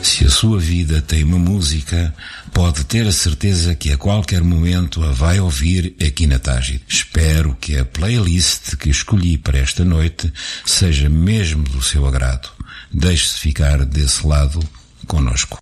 Se a sua vida tem uma música, pode ter a certeza que a qualquer momento a vai ouvir aqui na Tágide. Espero que a playlist que escolhi para esta noite seja mesmo do seu agrado. Deixe-se ficar desse lado conosco.